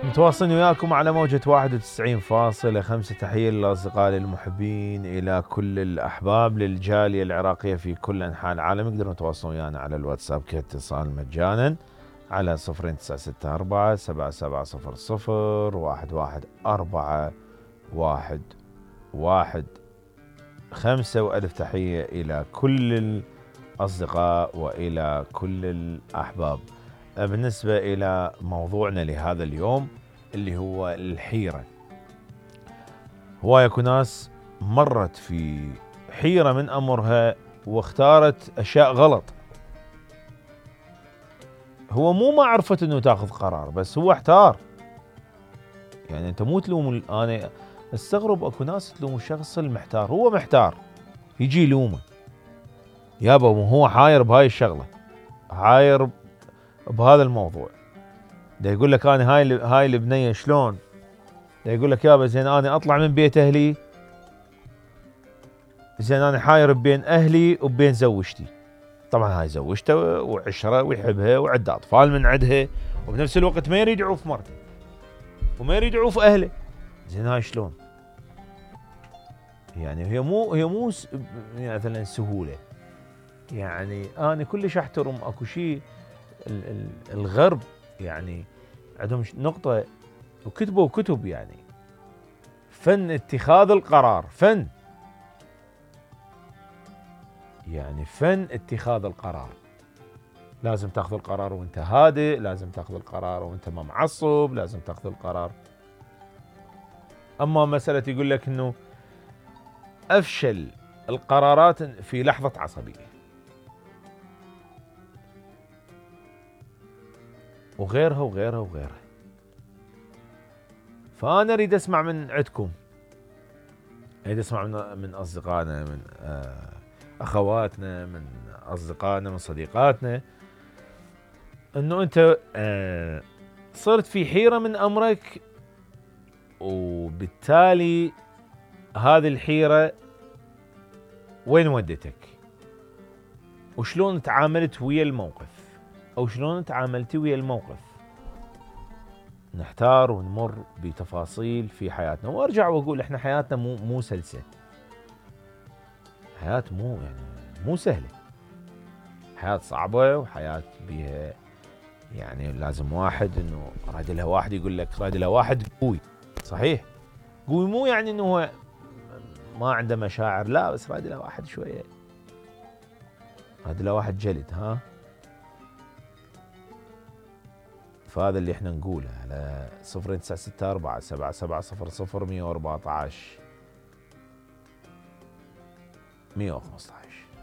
متواصلين وياكم على موجة 91.5. تحية للأصدقاء للمحبين إلى كل الأحباب للجالية العراقية في كل أنحاء العالم. يقدرون يتواصلون ويانا على الواتساب كاتصال مجانا على 0964 7700 11 4 1 وألف تحية إلى كل الأصدقاء وإلى كل الأحباب. بالنسبة إلى موضوعنا لهذا اليوم اللي هو الحيرة، هواية ناس مرت في حيرة من أمرها واختارت أشياء غلط. هو مو ما عرفت أنه تاخذ قرار، بس هو احتار. يعني أنت مو تلوم، أنا استغرب أكو ناس تلوم الشخص المحتار. هو محتار يجي يلومه، يابا هو حاير بهاي الشغلة، حاير بهذا الموضوع. ده يقول لك انا هاي البنيه شلون؟ ده يقول لك يابا زين انا اطلع من بيت اهلي، زين انا حاير بين اهلي وبين زوجتي. طبعا هاي زوجته وعشره ويحبها وعنده اطفال من عندها، وبنفس الوقت ما يريد يعوف مرته وما يريد يعوف اهله. زين هاي شلون؟ يعني هي مو مثلا سهوله. يعني انا كلش احترم اكو شيء الغرب يعني عندهم نقطه وكتبوا كتب، يعني فن اتخاذ القرار. فن، يعني فن اتخاذ القرار. لازم تاخذ القرار وانت هادئ، لازم تاخذ القرار وانت ما معصب، لازم تاخذ القرار. اما مسألة يقول لك انه افشل القرارات في لحظة عصبية وغيرها وغيرها وغيرها. فانا اريد اسمع من عندكم، اريد اسمع من اصدقائنا، من اخواتنا، من اصدقائنا، من صديقاتنا، انه انت صرت في حيرة من امرك، وبالتالي هذه الحيرة وين ودتك، وشلون تعاملت ويا الموقف، او شلون تعاملتي ويا الموقف. نحتار ونمر بتفاصيل في حياتنا، وارجع واقول احنا حياتنا مو سلسة. حياة مو سهلة، حياة صعبة، وحياة بيها يعني لازم واحد انه راد لها واحد يقول لك راد لها واحد قوي. صحيح قوي مو يعني انه هو ما عنده مشاعر، لا، بس راد لها واحد شوية، راد لها واحد جلد. ها، فهذا اللي احنا نقوله على 0964 7700 114 115.